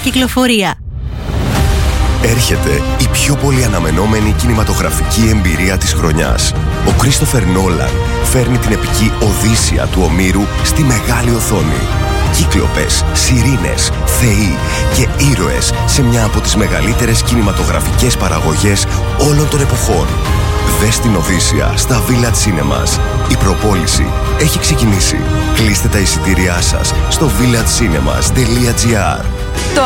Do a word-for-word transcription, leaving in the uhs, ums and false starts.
κυκλοφορία. Έρχεται η πιο πολύ αναμενόμενη κινηματογραφική εμπειρία της χρονιάς. Ο Κρίστοφερ Νόλαν φέρνει την επική Οδύσσεια του Ομήρου στη μεγάλη οθόνη. Κύκλοπες, σιρήνες, θεοί και ήρωες σε μια από τις μεγαλύτερες κινηματογραφικές παραγωγές όλων των εποχών. Δες την Οδύσσεια στα Village Cinemas. Η προπόληση έχει ξεκινήσει. Κλείστε τα εισιτήριά σας στο village cinemas τελεία gr.